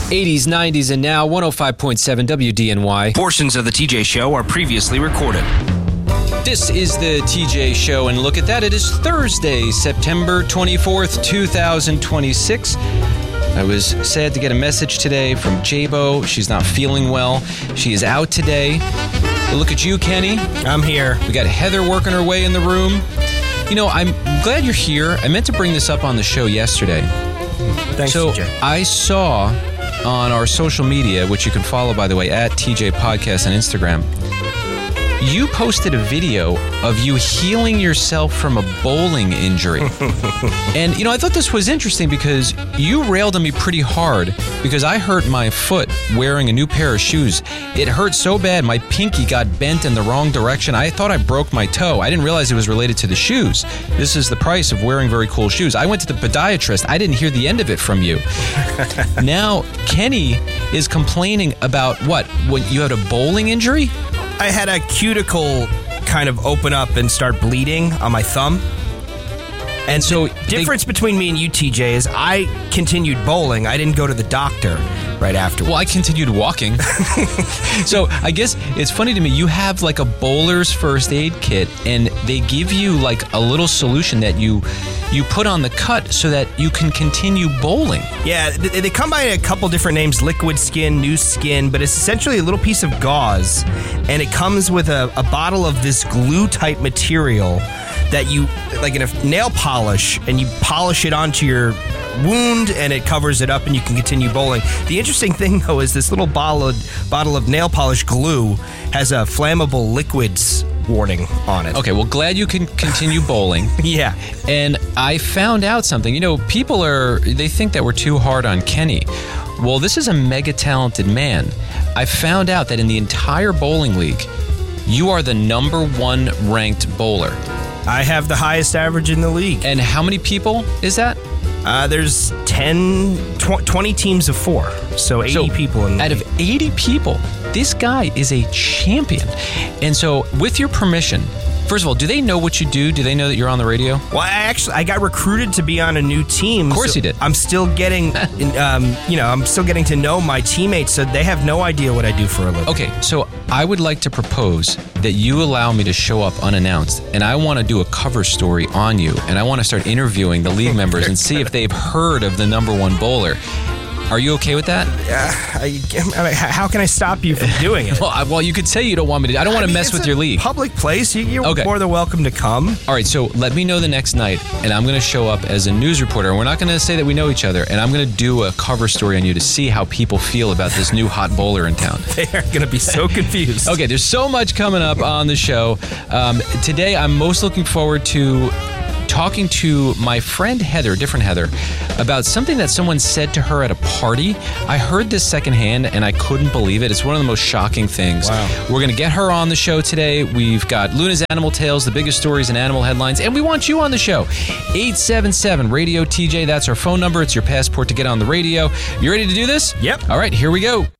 80s, 90s, and now 105.7 WDNY. Portions of the TJ Show are previously recorded. This is the TJ Show, and look at that. It is Thursday, September 24th, 2026. I was sad to get a message today from Jabo. She's not feeling well. She is out today. But look at you, Kenny. I'm here. We got Heather working her way in the room. You know, I'm glad you're here. I meant to bring this up on the show yesterday. Thanks, so TJ. I saw on our social media, which you can follow, by the way, at TJ Podcast on Instagram, you posted a video of you healing yourself from a bowling injury. And, you know, I thought this was interesting because you railed on me pretty hard because I hurt my foot wearing a new pair of shoes. It hurt so bad, my pinky got bent in the wrong direction. I thought I broke my toe. I didn't realize it was related to the shoes. This is the price of wearing very cool shoes. I went to the podiatrist. I didn't hear the end of it from you. Now, Kenny is complaining about what? When you had a bowling injury? I had a cuticle kind of open up and start bleeding on my thumb. And so the difference between me and you, TJ, is I continued bowling. I didn't go to the doctor right afterwards. Well, I continued walking. So I guess it's funny to me. You have like a bowler's first aid kit, and they give you like a little solution that you put on the cut so that you can continue bowling. Yeah, they come by a couple different names, Liquid Skin, New Skin, but it's essentially a little piece of gauze, and it comes with a bottle of this glue-type material that you, like in a nail polish, and you polish it onto your wound, and it covers it up, and you can continue bowling. The interesting thing, though, is this little bottle of nail polish glue has a flammable liquids warning on it. Okay, well, glad you can continue bowling. Yeah. And I found out something. You know, people they think that we're too hard on Kenny. Well, this is a mega talented man. I found out that in the entire bowling league, you are the number 1 ranked bowler. I have the highest average in the league. And how many people is that? There's 20 teams of 4, so 80 people in the league. Out of 80 people, this guy is a champion. And so, with your permission, first of all, do they know what you do? Do they know that you're on the radio? Well, I got recruited to be on a new team. Of course you did. I'm still getting, I'm still getting to know my teammates, so they have no idea what I do for a living. Okay, so I would like to propose that you allow me to show up unannounced, and I want to do a cover story on you, and I want to start interviewing the league members and see if they've heard of the number 1 bowler. Are you okay with that? How can I stop you from doing it? Well, you could say you don't want me to. I don't want to mess with your league. Public place. You're more than welcome to come. All right, so let me know the next night, and I'm going to show up as a news reporter. And we're not going to say that we know each other, and I'm going to do a cover story on you to see how people feel about this new hot bowler in town. They are going to be so confused. Okay, there's so much coming up on the show. Today, I'm most looking forward to talking to my friend Heather, different Heather, about something that someone said to her at a party. I heard this secondhand and I couldn't believe it. It's one of the most shocking things. Wow. We're going to get her on the show today. We've got Luna's Animal Tales, the biggest stories in animal headlines, and we want you on the show. 877 Radio TJ, that's our phone number. It's your passport to get on the radio. You ready to do this? Yep. All right, here we go.